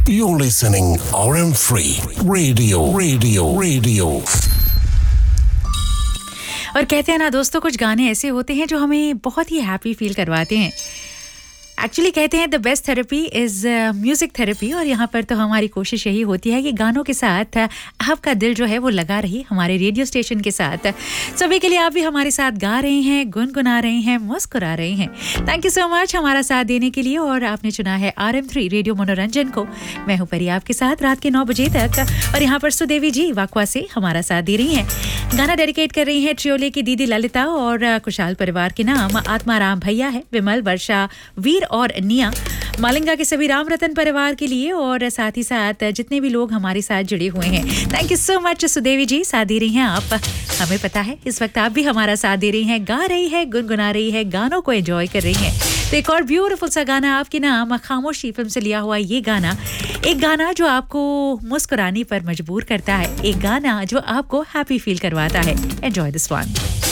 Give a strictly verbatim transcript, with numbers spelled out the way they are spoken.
You're listening R M Free Radio, Radio, Radio. और कहते हैं ना दोस्तों, कुछ गाने ऐसे होते हैं जो हमें बहुत ही हैप्पी फील करवाते हैं. एक्चुअली कहते हैं द best therapy is music therapy, और यहाँ पर तो हमारी कोशिश यही होती है कि गानों के साथ आपका दिल जो है वो लगा रही हमारे रेडियो स्टेशन के साथ. सभी के लिए आप भी हमारे साथ गा रहे हैं, गुनगुना रहे हैं, मुस्कुरा रहे हैं. थैंक यू सो मच हमारा साथ देने के लिए. और आपने चुना है आर एम थ्री रेडियो मनोरंजन को. मैं हूँ परी आपके साथ रात के नौ बजे तक, और यहाँ पर सुदेवी जी वाकवा से हमारा साथ दे रही हैं. गाना डेडिकेट कर रही हैं ट्रियोले की दीदी ललिता और कुशाल परिवार के नाम आत्माराम भैया है, विमल, वर्षा, वीर और निया, मालिंगा के सभी राम रतन परिवार के लिए, और साथ ही साथ जितने भी लोग हमारे साथ जुड़े हुए हैं. Thank you so much Sudevi जी, साथ दे रही हैं आप. हमें पता है इस वक्त आप भी हमारा साथ दे रही हैं, गा रही है, गुनगुना रही है, गानों को एंजॉय कर रही हैं. तो एक और ब्यूटीफुल सा गाना आपके नाम, खामोशी फिल्म से लिया हुआ ये गाना. एक गाना जो आपको मुस्कुराने पर मजबूर करता है, एक गाना जो आपको हैप्पी फील करवाता है. एंजॉय दिस वन.